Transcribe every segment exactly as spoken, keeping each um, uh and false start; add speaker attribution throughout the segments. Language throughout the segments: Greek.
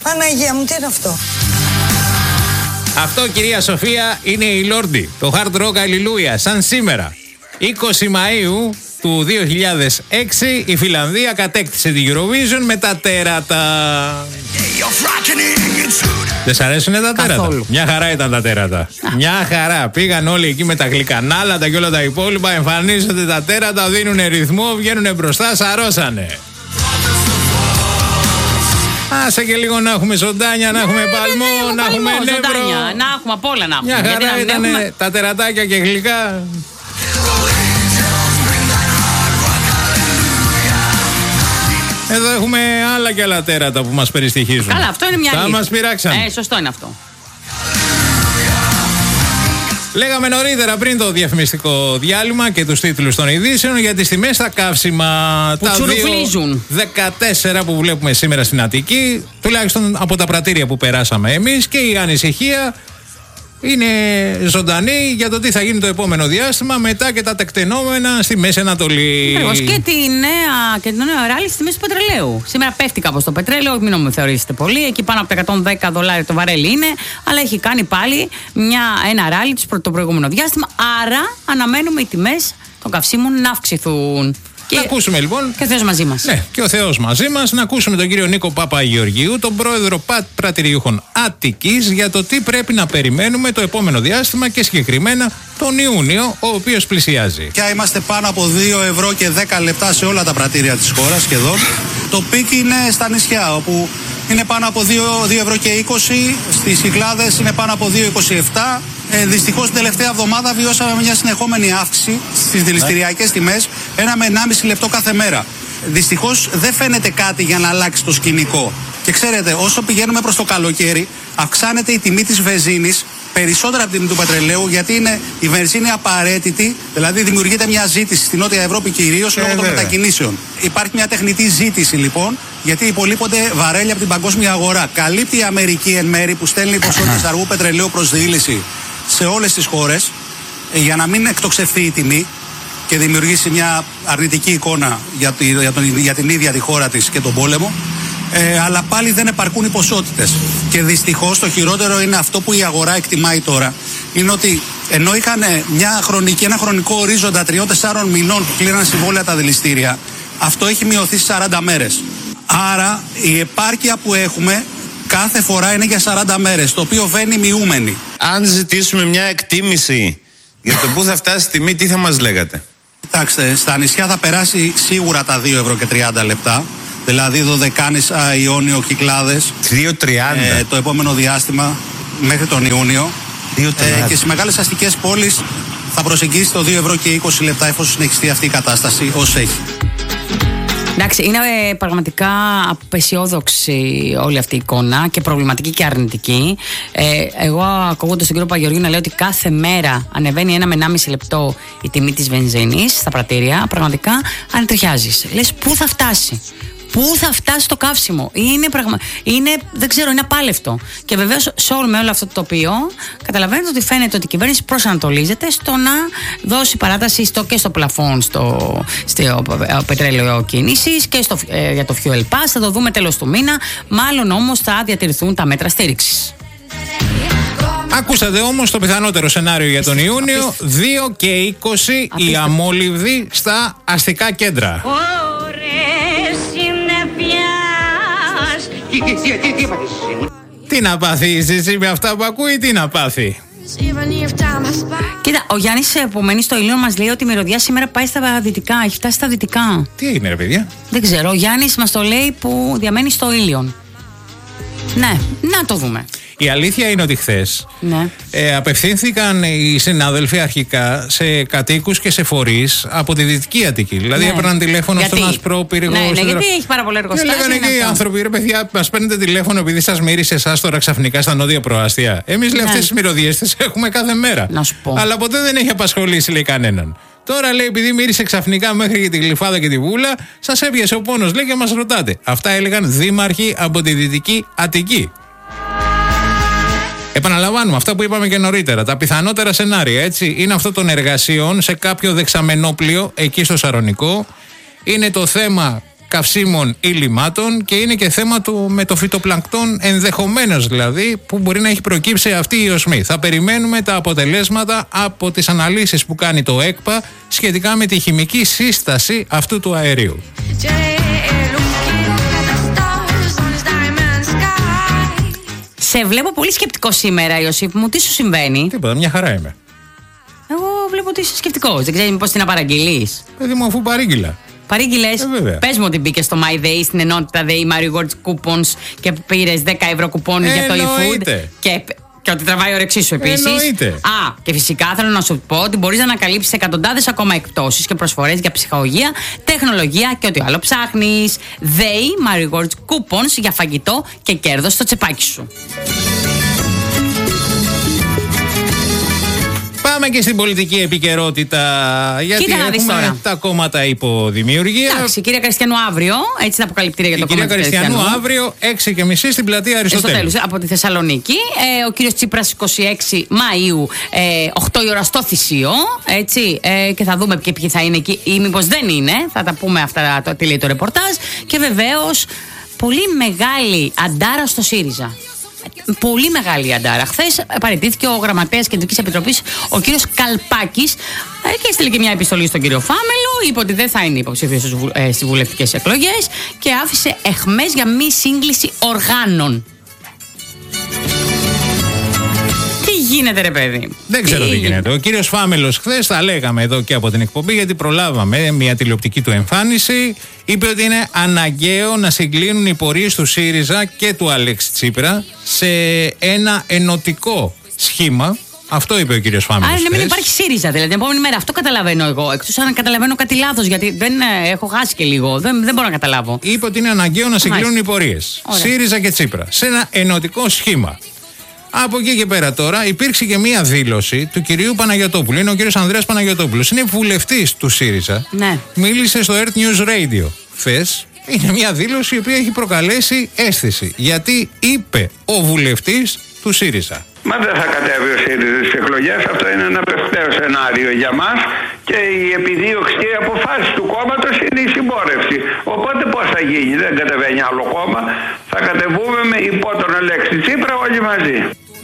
Speaker 1: Παναγία μου, τι είναι αυτό?
Speaker 2: Αυτό, κυρία Σοφία, είναι η Λόρντι. Το Hard Rock Hallelujah, σαν σήμερα. είκοσι Μαΐου του δύο χιλιάδες έξι η Φιλανδία κατέκτησε την Eurovision με τα τέρατα. Δεν σ' αρέσουνε τα τέρατα?
Speaker 3: Καθόλου.
Speaker 2: Μια χαρά ήταν τα τέρατα. Α. Μια χαρά. Πήγαν όλοι εκεί με τα γλυκανάλατα και όλα τα υπόλοιπα. Εμφανίζονται τα τέρατα, δίνουνε ρυθμό, βγαίνουνε μπροστά, σαρώσανε. Άσε και λίγο να έχουμε ζωντάνια, να έχουμε
Speaker 3: ναι,
Speaker 2: παλμό,
Speaker 3: ναι, ναι,
Speaker 2: να
Speaker 3: παλμό,
Speaker 2: έχουμε νεύρο.
Speaker 3: ζωντάνια, να έχουμε απ' όλα να έχουμε.
Speaker 2: Μια χαρά ήταν
Speaker 3: έχουμε...
Speaker 2: τα τερατάκια και γλυκά. Εδώ έχουμε άλλα και άλλα τέρατα που μας περιστοιχίζουν.
Speaker 3: Καλά, αυτό είναι μια
Speaker 2: Θα
Speaker 3: αλήθεια.
Speaker 2: μας πειράξαν.
Speaker 3: Ε, σωστό είναι αυτό.
Speaker 2: Λέγαμε νωρίτερα πριν το διαφημιστικό διάλειμμα και τους τίτλους των ειδήσεων για τις τιμές στα καύσιμα.
Speaker 3: Που
Speaker 2: τα
Speaker 3: τσουρουφλίζουν.
Speaker 2: δεκατέσσερα που βλέπουμε σήμερα στην Αττική, τουλάχιστον από τα πρατήρια που περάσαμε εμείς, και η ανησυχία είναι ζωντανή για το τι θα γίνει το επόμενο διάστημα μετά και τα τεκτενόμενα στη Μέση Ανατολή.
Speaker 3: Ακριβώς. Και τη νέα, και το νέο ράλι στη τιμή του πετρελαίου. Σήμερα πέφτει κάπως το πετρέλαιο, μην μου θεωρήσετε πολύ. Εκεί πάνω από τα εκατόν δέκα δολάρια το βαρέλι είναι, αλλά έχει κάνει πάλι μια, ένα ράλι το προηγούμενο διάστημα. Άρα αναμένουμε οι τιμές των καυσίμων να αυξηθούν.
Speaker 2: Να ακούσουμε λοιπόν.
Speaker 3: Και ο Θεός μαζί μας.
Speaker 2: Ναι, και ο Θεός μαζί μας. Να ακούσουμε τον κύριο Νίκο Παπαγεωργίου, τον πρόεδρο πρατηριούχων Αττικής, για το τι πρέπει να περιμένουμε το επόμενο διάστημα και συγκεκριμένα τον Ιούνιο, ο οποίος πλησιάζει.
Speaker 4: Και είμαστε πάνω από δύο ευρώ και δέκα λεπτά σε όλα τα πρατήρια της χώρας σχεδόν. Το πικ είναι στα νησιά, όπου είναι πάνω από δύο ευρώ και είκοσι, στις Κυκλάδες είναι πάνω από δύο είκοσι επτά. Ε, δυστυχώς την τελευταία εβδομάδα βιώσαμε μια συνεχόμενη αύξηση στις δηληστηριακές τιμές, ένα με ενάμιση λεπτό κάθε μέρα. Δυστυχώς δεν φαίνεται κάτι για να αλλάξει το σκηνικό. Και ξέρετε, όσο πηγαίνουμε προς το καλοκαίρι, αυξάνεται η τιμή της βενζίνης περισσότερα από την τιμή του πετρελαίου, γιατί είναι η βενζίνη απαραίτητη, δηλαδή δημιουργείται μια ζήτηση στην Νότια Ευρώπη κυρίως λόγω ε, των μετακινήσεων. Υπάρχει μια τεχνητή ζήτηση λοιπόν, γιατί υπολείπονται βαρέλια από την παγκόσμια αγορά. Καλύπτει η Αμερική εν μέρη που στέλνει ποσότητες αργού πετρελαίου προς διήλυση σε όλες τις χώρες, για να μην εκτοξευθεί η τιμή και δημιουργήσει μια αρνητική εικόνα για, τη, για, τον, για την ίδια τη χώρα της και τον πόλεμο. Ε, αλλά πάλι δεν επαρκούν οι ποσότητες. Και δυστυχώς το χειρότερο είναι αυτό που η αγορά εκτιμάει τώρα. Είναι ότι ενώ είχαν μια χρονική, ένα χρονικό ορίζοντα τριών τεσσάρων μηνών που κλείναν συμβόλαια τα δηληστήρια, αυτό έχει μειωθεί σε σαράντα μέρες. Άρα η επάρκεια που έχουμε κάθε φορά είναι για σαράντα μέρες, το οποίο βαίνει μειούμενη.
Speaker 5: Αν ζητήσουμε μια εκτίμηση για το πού θα φτάσει η τιμή, τι θα μας λέγατε?
Speaker 4: Κοιτάξτε, στα νησιά θα περάσει σίγουρα τα δύο ευρώ και τριάντα λεπτά. Δηλαδή Δωδεκάνησα, Ιόνιο, Κυκλάδες.
Speaker 5: δύο τριάντα
Speaker 4: ε, το επόμενο διάστημα μέχρι τον Ιούνιο. Ε, και στις μεγάλες αστικές πόλεις θα προσεγγίσει το δύο ευρώ και είκοσι λεπτά, εφόσον συνεχιστεί αυτή η κατάσταση ως έχει.
Speaker 3: Εντάξει, είναι ε, πραγματικά απεσιόδοξη όλη αυτή η εικόνα και προβληματική και αρνητική. Ε, εγώ, ακούγοντας τον κύριο Παπαγεωργίου να λέει ότι κάθε μέρα ανεβαίνει ένα με ενάμιση λεπτό η τιμή της βενζίνης στα πρατήρια, πραγματικά ανατριχιάζεις. Λες, πού θα φτάσει? Πού θα φτάσει το καύσιμο? Είναι, πραγμα... είναι δεν ξέρω, είναι απάλευτο. Και βεβαίως σε όλο, με όλο αυτό το τοπίο καταλαβαίνετε ότι φαίνεται ότι η κυβέρνηση προσανατολίζεται στο να δώσει παράταση στο, και στο πλαφόν στο, στο πετρέλαιο κίνησης και στο, ε, για το fuel pass. Θα το δούμε τέλος του μήνα. Μάλλον όμως θα διατηρηθούν τα μέτρα στήριξης.
Speaker 2: Ακούσατε όμως το πιθανότερο σενάριο για τον Ιούνιο. δύο και είκοσι η αμόλυβδη στα αστικά κέντρα.
Speaker 6: Τι, τι, τι, τι, τι έπαθες εσύ?
Speaker 2: Τι να πάθει εσύ με αυτά που ακούει, τι να πάθει?
Speaker 3: Κοίτα, ο Γιάννης που μένει στο Ήλιον μας λέει ότι η μυρωδιά σήμερα πάει στα δυτικά, έχει φτάσει στα δυτικά.
Speaker 2: Τι έγινε ρε παιδιά?
Speaker 3: Δεν ξέρω, ο Γιάννης μας το λέει που διαμένει στο Ήλιον. Ναι, να το δούμε.
Speaker 2: Η αλήθεια είναι ότι χθες
Speaker 3: ναι.
Speaker 2: ε, απευθύνθηκαν οι συνάδελφοι αρχικά σε κατοίκους και σε φορείς από τη Δυτική Αττική. Δηλαδή
Speaker 3: ναι.
Speaker 2: έπαιρναν τηλέφωνο
Speaker 3: γιατί?
Speaker 2: στον Ασπρό πύργο.
Speaker 3: Ναι, ναι,
Speaker 2: στο...
Speaker 3: γιατί έχει πάρα πολλά εργοστάσια.
Speaker 2: Και λέγανε εκεί οι άνθρωποι, ρε παιδιά, μας παίρνετε τηλέφωνο επειδή σας μύρισε εσάς τώρα ξαφνικά στα νότια προάστια. Εμείς λέει
Speaker 3: ναι.
Speaker 2: αυτές τις μυρωδιές τις έχουμε κάθε μέρα.
Speaker 3: Να σου πω.
Speaker 2: Αλλά ποτέ δεν έχει απασχολήσει λέει κανέναν. Τώρα λέει επειδή μύρισε ξαφνικά μέχρι και τη Γλυφάδα και τη Βούλα, σας έπιασε ο πόνος λέει και μας ρωτάτε. Αυτά έλεγαν δήμαρχοι από τη Δυτική Αττική. Επαναλαμβάνουμε αυτά που είπαμε και νωρίτερα. Τα πιθανότερα σενάρια, έτσι, είναι αυτό των εργασιών σε κάποιο δεξαμενόπλιο εκεί στο Σαρονικό. Είναι το θέμα καυσίμων ή λιμάτων και είναι και θέμα του με το φυτοπλανκτόν, ενδεχομένως δηλαδή, που μπορεί να έχει προκύψει αυτή η οσμή. Θα περιμένουμε τα αποτελέσματα από τις αναλύσεις που κάνει το ΕΚΠΑ σχετικά με τη χημική σύσταση αυτού του αερίου.
Speaker 3: Σε βλέπω πολύ σκεπτικό σήμερα, Ιωσήφ μου. Τι σου συμβαίνει?
Speaker 2: Τίποτα, μια χαρά είμαι.
Speaker 3: Εγώ βλέπω ότι είσαι σκεπτικός. Δεν ξέρεις μήπως την να παραγγείλεις?
Speaker 2: Παιδί μου, αφού παρήγγειλα.
Speaker 3: Παρήγγειλες.
Speaker 2: Ε,
Speaker 3: Πες μου ότι μπήκες στο MyDay, στην ενότητα Day Mario Rewards Coupons και πήρες δέκα ευρώ κουπόνι
Speaker 2: ε,
Speaker 3: για το eFood.
Speaker 2: Και...
Speaker 3: Και ότι τραβάει όρεξή σου επίσης.
Speaker 2: Εννοείται.
Speaker 3: Α, και φυσικά θέλω να σου πω ότι μπορείς να ανακαλύψεις εκατοντάδες ακόμα εκπτώσεις και προσφορές για ψυχαγωγία, τεχνολογία και ό,τι άλλο ψάχνεις. Day Mario Rewards Coupons για φαγητό και κέρδος στο τσεπάκι σου.
Speaker 2: Πάμε και στην πολιτική επικαιρότητα. Γιατί
Speaker 3: Κοίτα να δεις
Speaker 2: έχουμε
Speaker 3: τώρα.
Speaker 2: τα κόμματα υποδημιουργία.
Speaker 3: Εντάξει, κυρία Κριστιανού αύριο, έτσι τα αποκαλυπτήρια για το κόμμα
Speaker 2: Κυρία
Speaker 3: της
Speaker 2: Κριστιανού
Speaker 3: Κριστιανού.
Speaker 2: αύριο έξι και μισή στην πλατεία Αριστοτέλους.
Speaker 3: Αριστοτέλους, από τη Θεσσαλονίκη. Ε, ο κύριος Τσίπρας είκοσι έξι Μαΐου, ε, οκτώ η ώρα στο Θησίο. Έτσι, ε, και θα δούμε και ποιοι θα είναι εκεί ή μήπως δεν είναι. Θα τα πούμε αυτά, το, τι λέει το ρεπορτάζ. Και βεβαίως, πολύ μεγάλη αντάρα στο ΣΥΡΙΖΑ. Πολύ μεγάλη αντάρα. Χθες παραιτήθηκε ο γραμματέας Κεντρικής Επιτροπής, ο κύριος Καλπάκης, και έστειλε και μια επιστολή στον κύριο Φάμελο. Είπε ότι δεν θα είναι υποψήφιος στις βουλευτικές εκλογές και άφησε εχμές για μη σύγκληση οργάνων. Τι γίνεται, ρε παιδί?
Speaker 2: Δεν ξέρω τι, τι γίνεται. Ο κύριος Φάμελος χθες, τα λέγαμε εδώ και από την εκπομπή, γιατί προλάβαμε μια τηλεοπτική του εμφάνιση. Είπε ότι είναι αναγκαίο να συγκλίνουν οι πορείες του ΣΥΡΙΖΑ και του Αλέξη Τσίπρα σε ένα ενωτικό σχήμα. Αυτό είπε ο κύριος Φάμελος.
Speaker 3: Άρα να μην υπάρχει ΣΥΡΙΖΑ, δηλαδή την επόμενη μέρα. Αυτό καταλαβαίνω εγώ. Εκτός αν καταλαβαίνω κάτι λάθος, γιατί δεν ε, έχω χάσει και λίγο. Δεν, δεν μπορώ να καταλάβω.
Speaker 2: Είπε ότι είναι αναγκαίο να συγκλίνουν οι πορείες. ΣΥΡΙΖΑ και Τσίπρα. Σε ένα ενωτικό σχήμα. Από εκεί και πέρα τώρα υπήρξε και μία δήλωση του κυρίου Παναγιωτόπουλου. Είναι ο κύριος Ανδρέας Παναγιωτόπουλος. Είναι βουλευτής του ΣΥΡΙΖΑ.
Speaker 3: Ναι.
Speaker 2: Μίλησε στο Earth News Radio χθες. Είναι μία δήλωση η οποία έχει προκαλέσει αίσθηση. Γιατί είπε ο βουλευτής του ΣΥΡΙΖΑ.
Speaker 1: Μα δεν θα κατέβει ο ΣΥΡΙΖΑ στις εκλογές. Αυτό είναι ένα απευθέω σενάριο για μας. Και η επιδίωξη και η αποφάση του κόμματος είναι η συμπόρευση. Οπότε πώς θα γίνει? Δεν κατεβαίνει άλλο κόμμα. Θα κατεβούμε με υπό τον Αλέξη Τσίπρα όλοι μαζί.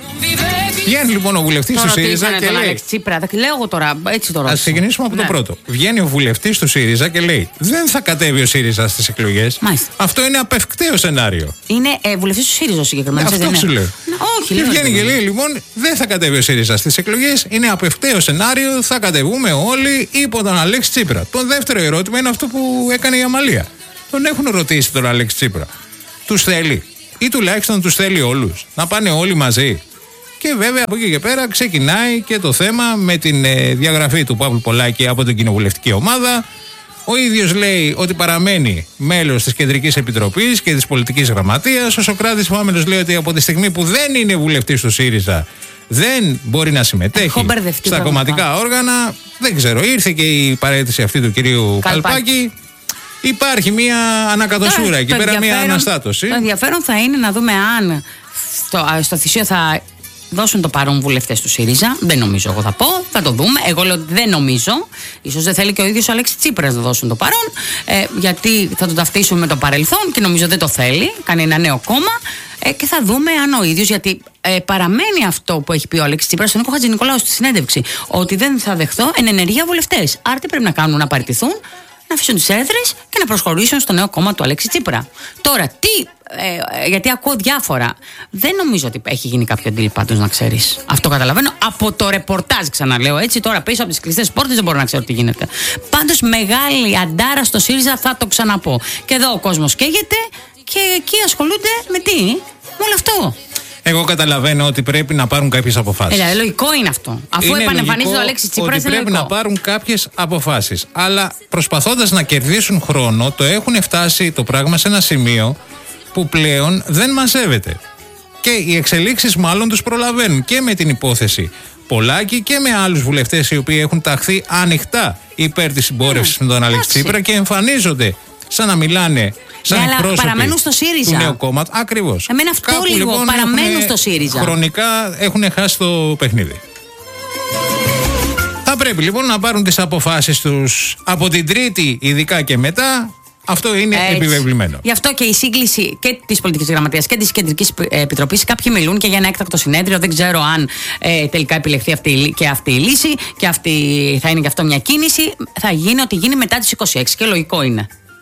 Speaker 2: Βγαίνει λοιπόν ο βουλευτής του ΣΥΡΙΖΑ και λέει.
Speaker 3: Αλέξη Τσίπρα, λέω εγώ τώρα, έτσι το ρωτήσω.
Speaker 2: Ας ξεκινήσουμε από
Speaker 3: ναι.
Speaker 2: το πρώτο. Βγαίνει ο βουλευτής του ΣΥΡΙΖΑ και λέει: δεν θα κατέβει ο ΣΥΡΙΖΑ στις εκλογές.
Speaker 3: Μάλιστα.
Speaker 2: Αυτό είναι απευκταίο σενάριο.
Speaker 3: Είναι ε, βουλευτής του ΣΥΡΙΖΑ συγκεκριμένα.
Speaker 2: Αυτό σου λέω.
Speaker 3: Όχι,
Speaker 2: και
Speaker 3: λέω.
Speaker 2: βγαίνει και λέει: λοιπόν, δεν θα κατέβει ο ΣΥΡΙΖΑ στις εκλογές. Είναι απευκταίο σενάριο. Θα κατεβούμε όλοι υπό τον Αλέξη Τσίπρα. Το δεύτερο ερώτημα είναι αυτό που έκανε η Αμαλία. Τον έχουν ρωτήσει τον Αλέξη Τσίπρα. Τους θέλει, ή τουλάχιστον τους θέλει όλους, να πάνε όλοι μαζί. Και βέβαια από εκεί και πέρα ξεκινάει και το θέμα με την ε, διαγραφή του Παύλου Πολάκη από την κοινοβουλευτική ομάδα. Ο ίδιος λέει ότι παραμένει μέλος της Κεντρικής Επιτροπής και της Πολιτικής Γραμματείας. Ο Σωκράτης Φάμελος λέει ότι από τη στιγμή που δεν είναι βουλευτής του ΣΥΡΙΖΑ δεν μπορεί να συμμετέχει στα κομματικά όργανα. Δεν ξέρω, ήρθε και η παραίτηση αυτή του κυρίου Καλπάκη. Καλπάκη. Υπάρχει μια ανακατοσούρα εκεί πέρα, μια αναστάτωση.
Speaker 3: Το ενδιαφέρον θα είναι να δούμε αν στο, στο Θησίο θα δώσουν το παρόν βουλευτές του ΣΥΡΙΖΑ. Δεν νομίζω, εγώ θα πω. Θα το δούμε. Εγώ λέω ότι δεν νομίζω. Ίσως δεν θέλει και ο ίδιος ο Αλέξης Τσίπρας να δώσουν το παρόν. Ε, γιατί θα τον ταυτίσουν με το παρελθόν και νομίζω δεν το θέλει. Κάνει ένα νέο κόμμα. Ε, και θα δούμε αν ο ίδιος, γιατί ε, παραμένει αυτό που έχει πει ο Αλέξης Τσίπρας στον Νίκο Χατζηνικολάου στη συνέντευξη, ότι δεν θα δεχθώ εν ενεργεία βουλευτές. Άρα τι πρέπει να κάνουν? Να παραιτηθούν, να αφήσουν τις έδρες και να προσχωρήσουν στο νέο κόμμα του Αλέξη Τσίπρα. Τώρα, τι, ε, γιατί ακούω διάφορα. Δεν νομίζω ότι έχει γίνει κάποιο deal, πάντως, να ξέρεις. Αυτό καταλαβαίνω από το ρεπορτάζ, ξαναλέω έτσι. Τώρα πίσω από τις κλειστές πόρτες δεν μπορώ να ξέρω τι γίνεται. Πάντως, μεγάλη αντάρα στο ΣΥΡΙΖΑ, θα το ξαναπώ. Και εδώ ο κόσμος καίγεται και εκεί ασχολούνται με τι? Με όλο αυτό.
Speaker 2: Εγώ καταλαβαίνω ότι πρέπει να πάρουν κάποιες αποφάσεις.
Speaker 3: Ε, λογικό είναι αυτό. Αφού επανεμφανίζεται ο Αλέξης Τσίπρας,
Speaker 2: ότι πρέπει
Speaker 3: λογικό
Speaker 2: να πάρουν κάποιες αποφάσεις. Αλλά προσπαθώντας να κερδίσουν χρόνο, το έχουν φτάσει το πράγμα σε ένα σημείο που πλέον δεν μαζεύεται. Και οι εξελίξεις μάλλον τους προλαβαίνουν και με την υπόθεση Πολάκη και με άλλους βουλευτές οι οποίοι έχουν ταχθεί ανοιχτά υπέρ της συμπόρευσης mm, με τον Αλέξη Τσίπρα και εμφανίζονται σαν να μιλάνε. Σαν
Speaker 3: ναι, αλλά παραμένουν στο ΣΥΡΙΖΑ.
Speaker 2: Του νέου κόμματο. Ακριβώς.
Speaker 3: Εμένα αυτό
Speaker 2: Κάπου,
Speaker 3: λίγο
Speaker 2: λοιπόν,
Speaker 3: παραμένουν στο ΣΥΡΙΖΑ.
Speaker 2: Χρονικά έχουν χάσει το παιχνίδι. Θα πρέπει λοιπόν να πάρουν τις αποφάσεις τους από την Τρίτη, ειδικά και μετά, Αυτό είναι
Speaker 3: Έτσι.
Speaker 2: επιβεβλημένο.
Speaker 3: Γι' αυτό και η σύγκληση και τη Πολιτική Γραμματείας και τη Κεντρική Επιτροπή, κάποιοι μιλούν και για ένα έκτακτο συνέδριο. Δεν ξέρω αν ε, τελικά επιλεχθεί αυτή, και αυτή η λύση και αυτή, θα είναι και αυτό μια κίνηση. Θα γίνει ό,τι γίνει μετά τις είκοσι έξι και λογικό είναι.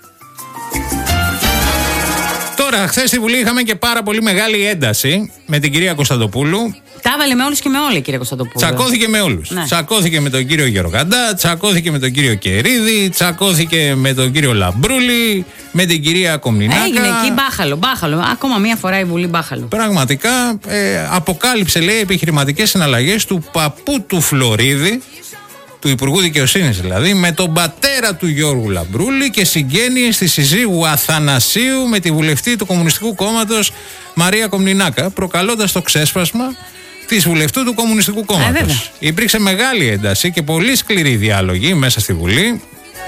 Speaker 2: Τώρα, χθες στη Βουλή είχαμε και πάρα πολύ μεγάλη ένταση με την κυρία Κωνσταντοπούλου.
Speaker 3: Τα έβαλε με όλους και με όλα η κυρία Κωνσταντοπούλου.
Speaker 2: Τσακώθηκε με όλους. Ναι. Τσακώθηκε με τον κύριο Γεροκαντά, τσακώθηκε με τον κύριο Κερίδη, τσακώθηκε με τον κύριο Λαμπρούλη, με την κυρία Κομνηνάκα.
Speaker 3: Έγινε εκεί μπάχαλο, μπάχαλο. Ακόμα μία φορά η Βουλή μπάχαλο.
Speaker 2: Πραγματικά ε, αποκάλυψε, λέει, επιχειρηματικές συναλλαγές του παππού του Φλωρίδη, του Υπουργού Δικαιοσύνης δηλαδή, με τον πατέρα του Γιώργου Λαμπρούλη και συγγένειες της συζύγου Αθανασίου με τη βουλευτή του Κομμουνιστικού Κόμματος Μαρία Κομνηνάκα, προκαλώντας το ξέσπασμα της βουλευτού του Κομμουνιστικού Κόμματος. Ε, Υπήρξε μεγάλη ένταση και πολύ σκληρή διάλογη μέσα στη Βουλή.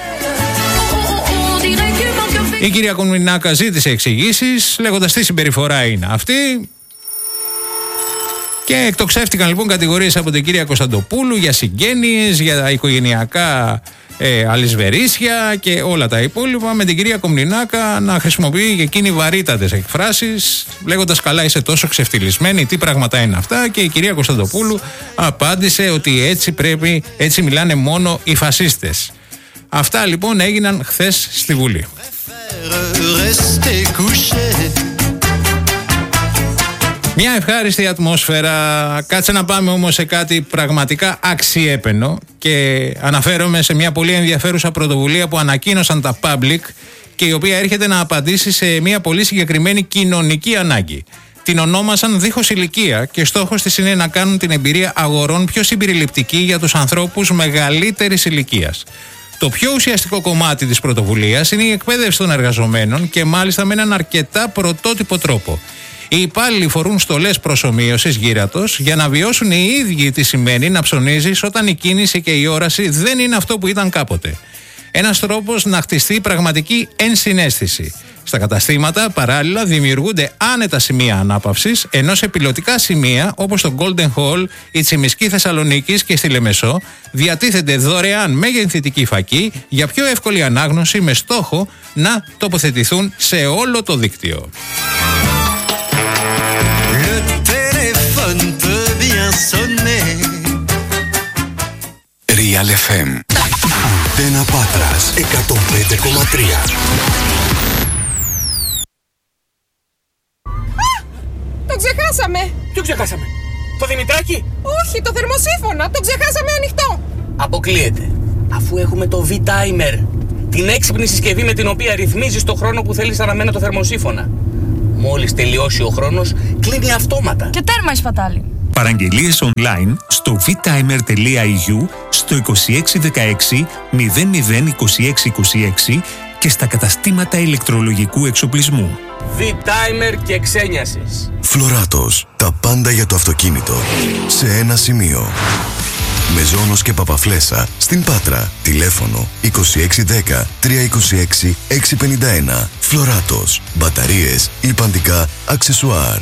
Speaker 2: Η κυρία Κομνηνάκα ζήτησε εξηγήσεις, λέγοντας τι συμπεριφορά είναι αυτή. Και εκτοξεύτηκαν λοιπόν κατηγορίες από την κυρία Κωνσταντοπούλου για συγγένειες, για οικογενειακά ε, αλυσβερίσια και όλα τα υπόλοιπα, με την κυρία Κομνηνάκα να χρησιμοποιεί και εκείνη βαρύτατες εκφράσεις, λέγοντας καλά είσαι τόσο ξεφτυλισμένη, τι πράγματα είναι αυτά, και η κυρία Κωνσταντοπούλου απάντησε ότι έτσι πρέπει, έτσι μιλάνε μόνο οι φασίστες. Αυτά λοιπόν έγιναν χθες στη Βουλή. Μια ευχάριστη ατμόσφαιρα. Κάτσε να πάμε όμως σε κάτι πραγματικά αξιέπαινο και αναφέρομαι σε μια πολύ ενδιαφέρουσα πρωτοβουλία που ανακοίνωσαν τα Public και η οποία έρχεται να απαντήσει σε μια πολύ συγκεκριμένη κοινωνική ανάγκη. Την ονόμασαν Δίχως Ηλικία και στόχος της είναι να κάνουν την εμπειρία αγορών πιο συμπεριληπτική για τους ανθρώπους μεγαλύτερης ηλικίας. Το πιο ουσιαστικό κομμάτι της πρωτοβουλίας είναι η εκπαίδευση των εργαζομένων και μάλιστα με έναν αρκετά πρωτότυπο τρόπο. Οι υπάλληλοι φορούν στολές προσομοίωσης γύρατος για να βιώσουν οι ίδιοι τι σημαίνει να ψωνίζεις όταν η κίνηση και η όραση δεν είναι αυτό που ήταν κάποτε. Ένας τρόπος να χτιστεί πραγματική ενσυναίσθηση. Στα καταστήματα παράλληλα δημιουργούνται άνετα σημεία ανάπαυσης, ενώ σε πιλωτικά σημεία όπως το Golden Hall, η Τσιμισκή Θεσσαλονίκης και στη Λεμεσό διατίθενται δωρεάν μεγενθητικοί φακοί για πιο εύκολη ανάγνωση με στόχο να τοποθετηθούν σε όλο το δίκτυο.
Speaker 6: Real εφ εμ. Αντένα Πάτρας εκατόν πέντε κόμμα τρία.
Speaker 7: Το ξεχάσαμε!
Speaker 8: Ποιο ξεχάσαμε? Το Δημητράκη?
Speaker 7: Όχι, το θερμοσύφωνα! Το ξεχάσαμε ανοιχτό!
Speaker 8: Αποκλείεται. Αφού έχουμε το V-Timer, την έξυπνη συσκευή με την οποία ρυθμίζεις το χρόνο που θέλεις αναμένα το θερμοσύφωνα. Μόλις τελειώσει ο χρόνος, κλείνει αυτόματα.
Speaker 7: Και τέρμα η σπατάλη.
Speaker 9: Παραγγελίες online στο vtimer τελεία ι γιου, στο είκοσι έξι δεκαέξι μηδέν μηδέν είκοσι έξι είκοσι έξι και στα καταστήματα ηλεκτρολογικού εξοπλισμού.
Speaker 8: V-Timer και ξένιασες.
Speaker 6: Φλωράτος. Τα πάντα για το αυτοκίνητο. Σε ένα σημείο. Μεζόνος και Παπαφλέσσα στην Πάτρα. Τηλέφωνο είκοσι έξι δέκα τριακόσια είκοσι έξι εξακόσια πενήντα ένα. Φλωράτος. Μπαταρίες, λιπαντικά, αξεσουάρ.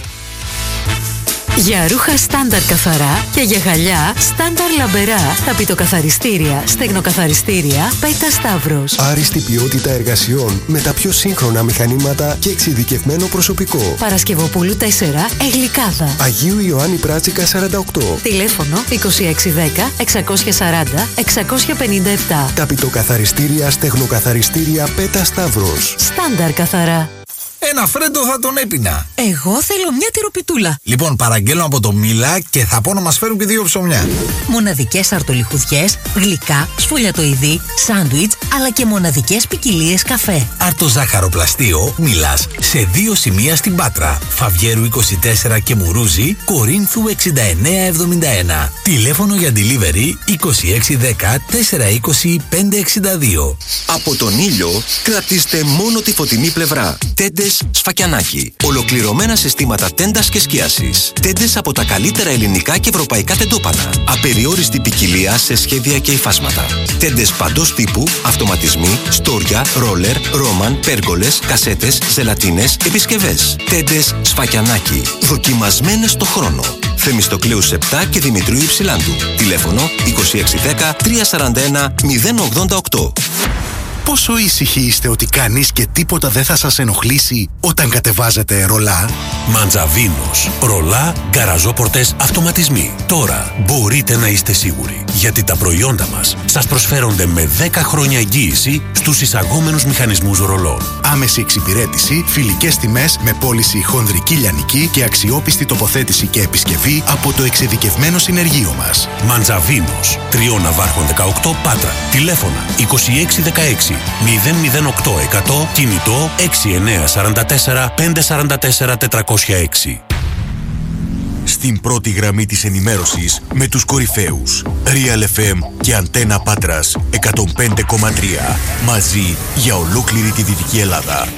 Speaker 10: Για ρούχα στάνταρ καθαρά και για γυαλιά στάνταρ λαμπερά, ταπητοκαθαριστήρια, στεγνοκαθαριστήρια, Πέτα Σταύρος.
Speaker 11: Άριστη ποιότητα εργασιών με τα πιο σύγχρονα μηχανήματα και εξειδικευμένο προσωπικό.
Speaker 10: Παρασκευοπούλου τέσσερα, Εγλικάδα.
Speaker 11: Αγίου Ιωάννη Πράτσικα σαράντα οκτώ.
Speaker 10: Τηλέφωνο είκοσι έξι δέκα εξακόσια σαράντα εξακόσια πενήντα επτά.
Speaker 11: Ταπητοκαθαριστήρια, στεγνοκαθαριστήρια, Πέτα Σταύρος.
Speaker 10: Στάνταρ καθαρά.
Speaker 12: Ένα φρέντο θα τον έπινα.
Speaker 10: Εγώ θέλω μια τυροπιτούλα.
Speaker 12: Λοιπόν, παραγγέλνω από το Μίλα και θα πω να μας φέρουν και δύο ψωμιά.
Speaker 10: Μοναδικές αρτολιχουδιές, γλυκά, σφολιατοειδή, σάντουιτς, αλλά και μοναδικές ποικιλίες καφέ.
Speaker 12: Αρτοζάχαροπλαστείο Μίλας σε δύο σημεία στην Πάτρα. Φαβιέρου είκοσι τέσσερα και Μουρούζη, Κορίνθου εξήντα εννέα εβδομήντα ένα. Τηλέφωνο για delivery είκοσι έξι δέκα τετρακόσια είκοσι πεντακόσια εξήντα δύο.
Speaker 13: Από τον ήλιο κρατήστε μόνο τη φωτεινή πλευρά. Τέντες Σφακιανάκι. Ολοκληρωμένα συστήματα τέντας και σκίασης. Τέντες από τα καλύτερα ελληνικά και ευρωπαϊκά τεντόπανα. Απεριόριστη ποικιλία σε σχέδια και υφάσματα. Τέντες παντός τύπου, αυτοματισμοί, στόρια, ρόλερ, ρόμαν, πέργολες, κασέτες, ζελατίνες, επισκευές. Τέντες Σφακιανάκι. Δοκιμασμένες στο χρόνο. Θεμιστοκλέους επτά και Δημητρίου Υψηλάντου. Τηλέφωνο είκοσι έξι δέκα τριακόσια σαράντα ένα μηδέν ογδόντα οκτώ.
Speaker 14: Πόσο ήσυχοι είστε ότι κανείς και τίποτα δεν θα σας ενοχλήσει όταν κατεβάζετε ρολά?
Speaker 12: Μαντζαβίνος. Ρολά, γκαραζόπορτες, αυτοματισμοί. Τώρα μπορείτε να είστε σίγουροι, γιατί τα προϊόντα μας σας προσφέρονται με δέκα χρόνια εγγύηση στους εισαγόμενους μηχανισμούς ρολών.
Speaker 14: Άμεση εξυπηρέτηση, φιλικές τιμές με πώληση χονδρική λιανική και αξιόπιστη τοποθέτηση και επισκευή από το εξειδικευμένο συνεργείο μας.
Speaker 12: Μαντζαβίνος. Τριών Ναβάρχων δεκαοκτώ Πάτρα. Τηλέφωνα είκοσι έξι δεκαέξι μηδέν μηδέν οκτώ εκατό, κινητό έξι εννιά τέσσερα τέσσερα πέντε τέσσερα τέσσερα τετρακόσια έξι.
Speaker 6: Στην πρώτη γραμμή της ενημέρωσης με τους κορυφαίους Real εφ εμ και Αντένα Πάτρας εκατόν πέντε κόμμα τρία. Μαζί για ολόκληρη τη Δυτική Ελλάδα.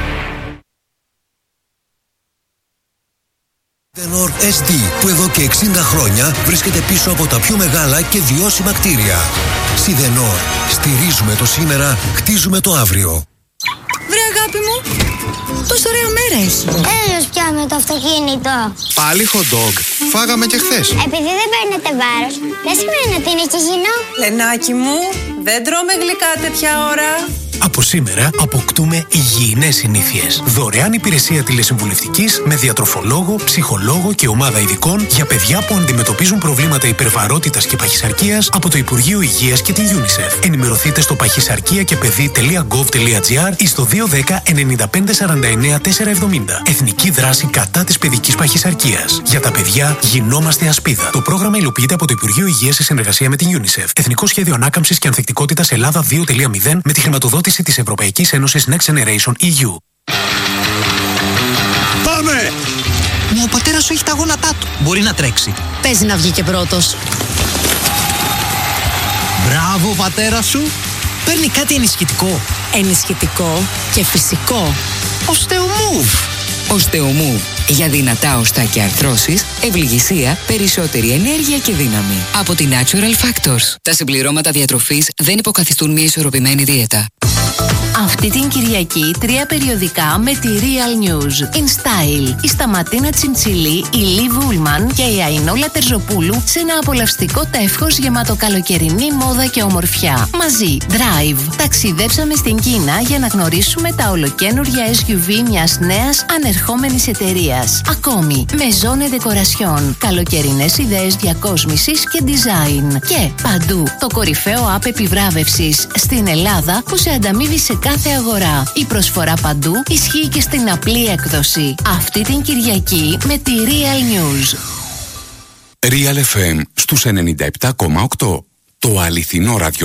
Speaker 15: Tenor ες ντι, που εδώ και εξήντα χρόνια βρίσκεται πίσω από τα πιο μεγάλα και βιώσιμα κτίρια. Σιδενόρ. Στηρίζουμε το σήμερα, χτίζουμε το αύριο.
Speaker 16: Βρε αγάπη μου, τόσο ωραία μέρα έχει.
Speaker 17: Έλεος πια με το αυτοκίνητο.
Speaker 18: Πάλι hot dog. Φάγαμε και χθες.
Speaker 17: Επειδή δεν παίρνετε βάρος, δεν σημαίνει ότι είναι και υγιεινό.
Speaker 16: Λενάκι μου, δεν τρώμε γλυκά τέτοια ώρα.
Speaker 19: Από σήμερα αποκτούμε υγιεινές συνήθειες. Δωρεάν υπηρεσία τηλεσυμβουλευτικής με διατροφολόγο, ψυχολόγο και ομάδα ειδικών για παιδιά που αντιμετωπίζουν προβλήματα υπερβαρότητας και παχυσαρκίας από το Υπουργείο Υγείας και την UNICEF. Ενημερωθείτε στο παχυσαρκία και παιδί τελεία γκοβ τελεία τζι άρ ή στο δύο ένα μηδέν εννιά πέντε σαράντα εννιά τετρακόσια εβδομήντα. Εθνική δράση κατά της παιδικής παχυσαρκίας. Για τα παιδιά γινόμαστε ασπίδα. Το πρόγραμμα υλοποιείται από το Υπουργείο Υγείας σε συνεργασία με την UNICEF. Εθνικό Σχέδιο Ανάκαμψης και Ανθεκτικότητας Ελλάδα δύο κόμμα μηδέν με τη χρηματοδότηση της Ευρωπαϊκής Ένωσης Next Generation ι γιου.
Speaker 15: Πάμε!
Speaker 20: Μα ο πατέρας σου έχει τα γόνατά του. Μπορεί να τρέξει.
Speaker 16: Παίζει να βγει και πρώτος.
Speaker 20: Μπράβο, πατέρα σου. Παίρνει κάτι ενισχυτικό.
Speaker 16: Ενισχυτικό και φυσικό.
Speaker 20: Οστεομούβ.
Speaker 21: Οστεομούβ. Για δυνατά οστά και αρθρώσεις, ευληγησία, περισσότερη ενέργεια και δύναμη. Από τη Natural Factors. Τα συμπληρώματα διατροφής δεν υποκαθιστούν μια ισορροπημένη δίαιτα.
Speaker 10: Αυτή την Κυριακή τρία περιοδικά με τη Real News. In Style. Η Σταματίνα Τσιντσιλή, η Λί Βούλμαν και η Αϊνόλα Τερζοπούλου σε ένα απολαυστικό τεύχος γεμάτο καλοκαιρινή μόδα και ομορφιά. Μαζί, Drive. Ταξιδέψαμε στην Κίνα για να γνωρίσουμε τα ολοκαίνουργια ες γιου βι μιας νέας ανερχόμενης εταιρείας. Ακόμη, Maison Decoration. Καλοκαιρινές ιδέες διακόσμησης και design. Και παντού, το κορυφαίο app επιβράβευσης στην Ελλάδα που σε ανταμείβει σε κάθε αγορά. Η προσφορά παντού ισχύει και στην απλή έκδοση. Αυτή την Κυριακή με τη Real News.
Speaker 22: Real εφ εμ στους ενενήντα επτά κόμμα οκτώ. Το αληθινό ραδιό.